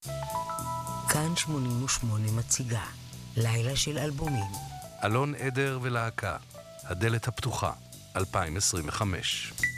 כאן 88 מציגה לילה של אלבומים. אלון עדר ולהקה, הדלת הפתוחה, 2025.